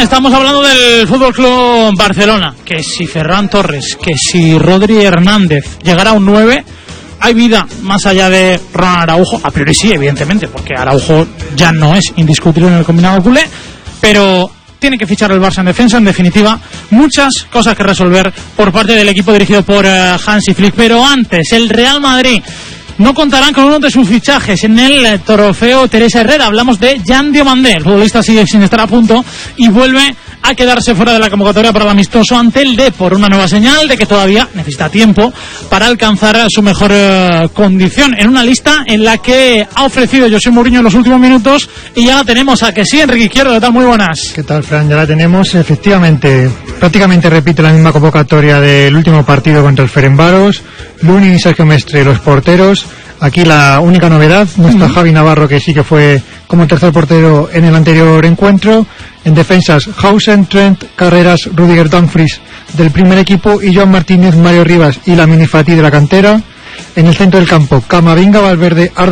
estamos hablando del Fútbol Club Barcelona, que si Ferran Torres, que si Rodri Hernández llegará a un 9, hay vida más allá de Ronald Araujo. A priori sí, evidentemente, porque Araujo ya no es indiscutible en el combinado culé, pero tiene que fichar el Barça en defensa. En definitiva, muchas cosas que resolver por parte del equipo dirigido por Hansi Flick. Pero antes, el Real Madrid no contarán con uno de sus fichajes en el trofeo Teresa Herrera. Hablamos de Jan Diomandé. El futbolista sigue sin estar a punto y vuelve a quedarse fuera de la convocatoria para el amistoso ante el Depor. Una nueva señal de que todavía necesita tiempo para alcanzar su mejor condición, en una lista en la que ha ofrecido José Mourinho en los últimos minutos. Y ya la tenemos, ¿a que sí, Enrique Izquierdo? ¿Qué tal? Muy buenas. ¿Qué tal, Fran? Ya la tenemos. Efectivamente, prácticamente repite la misma convocatoria del último partido contra el Ferencváros. Lunin y Sergio Mestre, los porteros. Aquí la única novedad, no está Javi Navarro, que sí que fue como tercer portero en el anterior encuentro. En defensas, Hausen, Trent, Carreras, Rudiger, Dumfries del primer equipo y Joan Martínez, Mario Rivas y Lamine Fati de la cantera. En el centro del campo, Camavinga, Valverde, Arda